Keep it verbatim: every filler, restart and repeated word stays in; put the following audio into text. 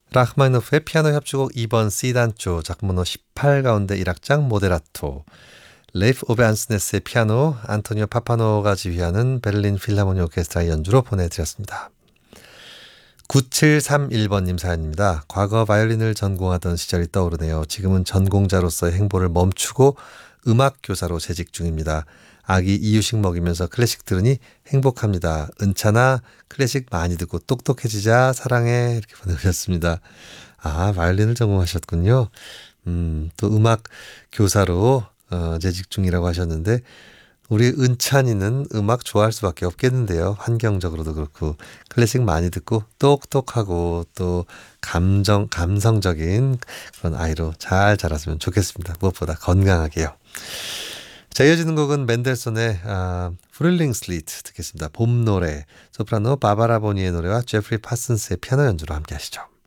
라흐마니노프의 피아노 협주곡 이 번 C단조 작품번호 십팔 가운데 일 악장 모데라토, 레이프 오베안스네스의 피아노, 안토니오 파파노가 지휘하는 베를린 필하모니 오케스트라의 연주로 보내드렸습니다. 구칠삼일 번님 사연입니다. 과거 바이올린을 전공하던 시절이 떠오르네요. 지금은 전공자로서의 행보를 멈추고 음악 교사로 재직 중입니다. 아기 이유식 먹이면서 클래식 들으니 행복합니다. 은찬아, 클래식 많이 듣고 똑똑해지자, 사랑해. 이렇게 보내주셨습니다. 아, 바이올린을 전공하셨군요. 음, 또 음악 교사로 어, 재직 중이라고 하셨는데 우리 은찬이는 음악 좋아할 수밖에 없겠는데요. 환경적으로도 그렇고 클래식 많이 듣고 똑똑하고 또 감정 감성적인 그런 아이로 잘 자랐으면 좋겠습니다. 무엇보다 건강하게요. 자, 이어지는 곡은 맨델손의 아, 프릴링 슬리트 듣겠습니다. 봄 노래, 소프라노 바바라 보니의 노래와 제프리 파슨스의 피아노 연주로 함께 하시죠.